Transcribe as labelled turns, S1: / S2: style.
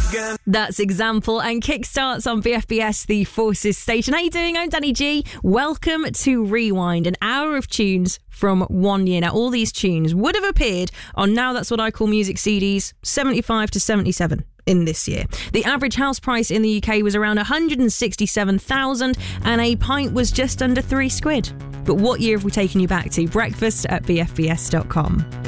S1: again.
S2: That's Example and Kickstarts on BFBS, the Forces station. How you doing? I'm Danny G. Welcome to Rewind, an hour of tunes from 1 year. Now, all these tunes would have appeared on Now That's What I Call Music CDs 75 to 77 in this year. The average house price in the UK was around 167,000 and a pint was just under £3. But what year have we taken you back to? Breakfast at bfbs.com.